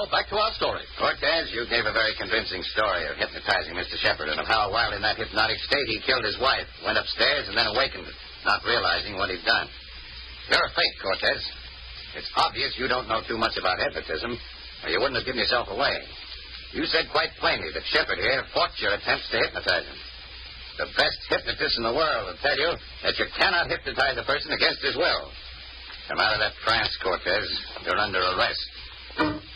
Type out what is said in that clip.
back to our story. Cortez, you gave a very convincing story of hypnotizing Mr. Shepard and of how, while in that hypnotic state, he killed his wife, went upstairs, and then awakened, not realizing what he'd done. You're a fake, Cortez. It's obvious you don't know too much about hypnotism, or you wouldn't have given yourself away. You said quite plainly that Shepard here fought your attempts to hypnotize him. The best hypnotist in the world will tell you that you cannot hypnotize a person against his will. Come out of that trance, Cortez. You're under arrest.